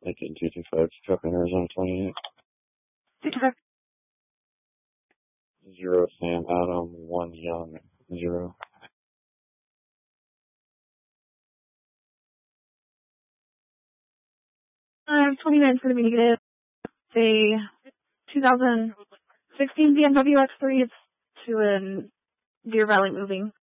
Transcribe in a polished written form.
Lincoln 225, truck in Arizona 28. 225. 0 Sam Adam, 1 Young, 0. 29 is going to be negative. It's a 2016 BMW X3. It's to a Deer Valley moving.